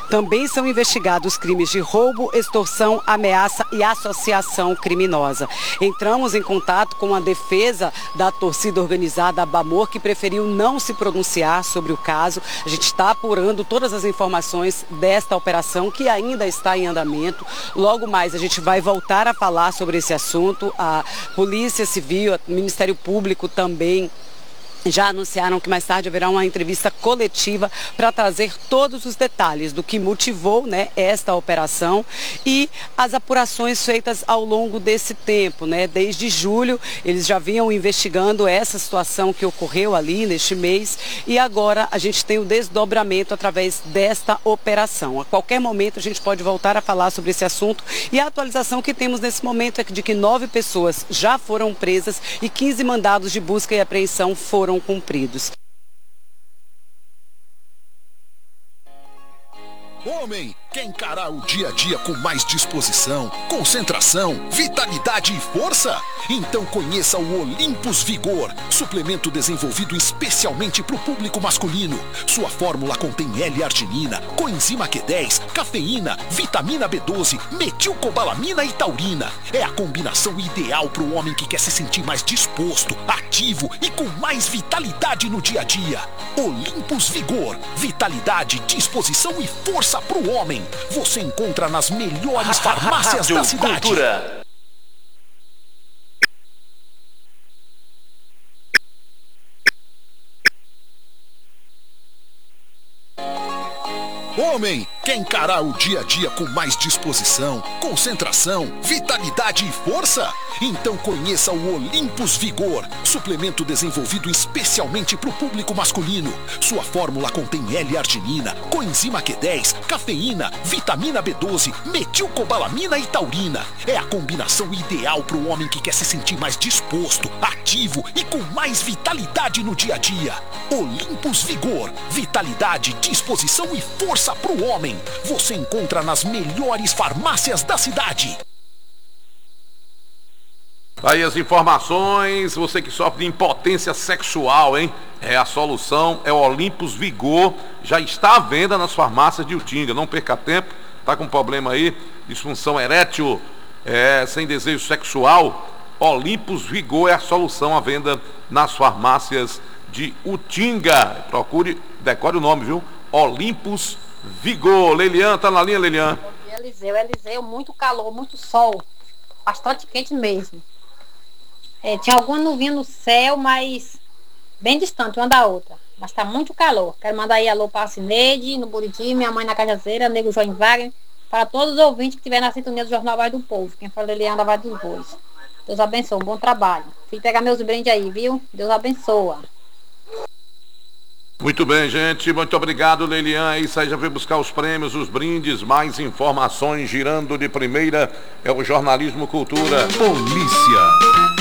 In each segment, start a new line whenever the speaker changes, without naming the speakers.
também são investigados crimes de roubo, extorsão, ameaça e associação criminosa. Entramos em contato com a defesa da torcida organizada Abamor, que preferiu não se pronunciar sobre o caso. A gente está apurando todas as informações desta operação, que ainda está em andamento. Logo mais a gente vai voltar a falar sobre esse assunto. A Polícia Civil, o Ministério Público também já anunciaram que mais tarde haverá uma entrevista coletiva para trazer todos os detalhes do que motivou, né, esta operação e as apurações feitas ao longo desse tempo, né? Desde julho eles já vinham investigando essa situação que ocorreu ali neste mês e agora a gente tem o desdobramento através desta operação. A qualquer momento a gente pode voltar a falar sobre esse assunto e a atualização que temos nesse momento é de que 9 pessoas já foram presas e 15 mandados de busca e apreensão foram cumpridos.
Homem quer encarar o dia a dia com mais disposição, concentração, vitalidade e força? Então conheça o Olympus Vigor, suplemento desenvolvido especialmente para o público masculino. Sua fórmula contém L-arginina, coenzima Q10, cafeína, vitamina B12, metilcobalamina e taurina. É a combinação ideal para o homem que quer se sentir mais disposto, ativo e com mais vitalidade no dia a dia. Olympus Vigor, vitalidade, disposição e força para o homem. Você encontra nas melhores farmácias da cidade. Cultura. Homem quer encarar o dia a dia com mais disposição, concentração, vitalidade e força? Então conheça o Olympus Vigor, suplemento desenvolvido especialmente para o público masculino. Sua fórmula contém L-arginina, coenzima Q10, cafeína, vitamina B12, metilcobalamina e taurina. É a combinação ideal para o homem que quer se sentir mais disposto, ativo e com mais vitalidade no dia a dia. Olympus Vigor, vitalidade, disposição e força para o homem. Você encontra nas melhores farmácias da cidade.
Aí as informações, você que sofre de impotência sexual, hein? A solução é o Olympus Vigor, já está à venda nas farmácias de Utinga. Não perca tempo, tá com problema aí, disfunção erétil, sem desejo sexual, Olympus Vigor é a solução à venda nas farmácias de Utinga. Procure, decore o nome, viu? Olympus Vigor. Leilian, tá na linha, Leilian?
Eliseu, muito calor, muito sol, bastante quente mesmo. Tinha alguma nuvinha no céu, mas bem distante uma da outra. Mas tá muito calor. Quero mandar aí alô para a Cineide, no Buriti, minha mãe na Cajazeira, Nego João Wagner, para todos os ouvintes que estiverem na sintonia do Jornal Voz do Povo. Quem fala Lilian da Voz dos Bois. Deus abençoe, um bom trabalho. Fui pegar meus brindes aí, viu? Deus abençoa.
Muito bem, gente, muito obrigado, Leilian. Isso aí, já veio buscar os prêmios, os brindes, mais informações, girando de primeira, é o Jornalismo Cultura.
Polícia.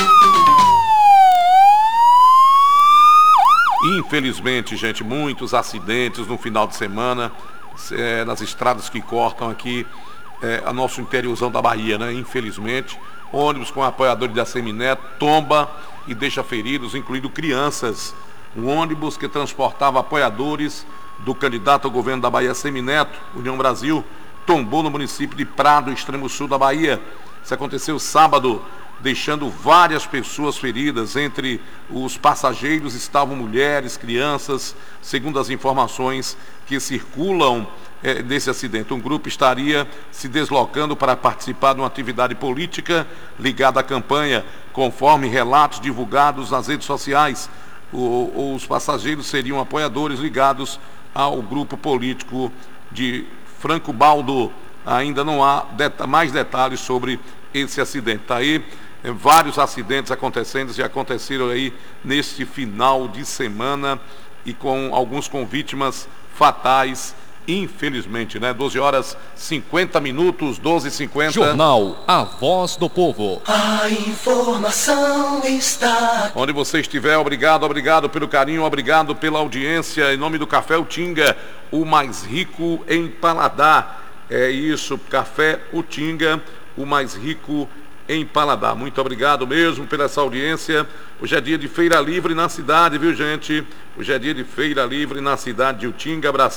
Infelizmente, gente, muitos acidentes no final de semana, nas estradas que cortam aqui a nosso interiorzão da Bahia, né? Infelizmente, ônibus com apoiadores da Semineto tomba e deixa feridos, incluindo crianças. Um ônibus que transportava apoiadores do candidato ao governo da Bahia, Semineto, União Brasil, tombou no município de Prado, extremo sul da Bahia. Isso aconteceu sábado, deixando várias pessoas feridas. Entre os passageiros estavam mulheres, crianças. Segundo as informações que circulam desse acidente, um grupo estaria se deslocando para participar de uma atividade política ligada à campanha, conforme relatos divulgados nas redes sociais. Os passageiros seriam apoiadores ligados ao grupo político de Franco Baldo. Ainda não há mais detalhes sobre esse acidente. Está aí vários acidentes acontecendo e aconteceram aí neste final de semana e com alguns com vítimas fatais, infelizmente, né? 12h50, 12h50.
Jornal A Voz do Povo.
A informação está...
Onde você estiver, obrigado pelo carinho, obrigado pela audiência. Em nome do Café Utinga, o mais rico em paladar. É isso, Café Utinga, o mais rico em paladar. Muito obrigado mesmo pela essa audiência. Hoje é dia de Feira Livre na cidade, viu, gente? Hoje é dia de Feira Livre na cidade de Utinga.